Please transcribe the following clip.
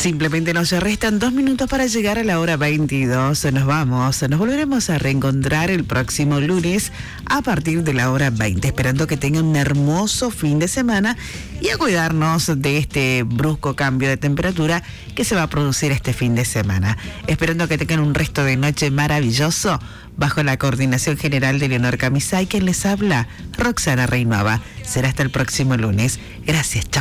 Simplemente nos restan 2 minutos para llegar a la hora 22. Nos vamos. Nos volveremos a reencontrar el próximo lunes a partir de la hora 20. Esperando que tengan un hermoso fin de semana y a cuidarnos de este brusco cambio de temperatura que se va a producir este fin de semana. Esperando que tengan un resto de noche maravilloso bajo la coordinación general de Leonor Camisay, quien les habla, Roxana Reinuava. Será hasta el próximo lunes. Gracias, chao.